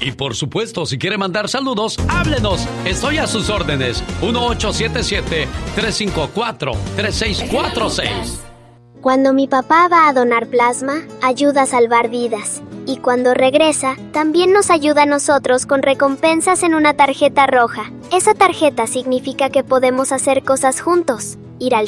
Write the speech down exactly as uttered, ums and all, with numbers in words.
Y por supuesto, si quiere mandar saludos, háblenos. Estoy a sus órdenes. uno ocho siete siete, tres cinco cuatro, tres seis cuatro seis. Cuando mi papá va a donar plasma, ayuda a salvar vidas. Y cuando regresa, también nos ayuda a nosotros con recompensas en una tarjeta roja. Esa tarjeta significa que podemos hacer cosas juntos. Ir al